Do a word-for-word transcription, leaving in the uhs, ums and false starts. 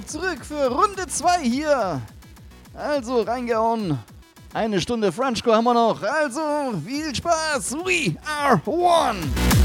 zurück für Runde zwei hier. Also reingehauen. Eine Stunde Frenchcore haben wir noch. Also viel Spaß. We are one.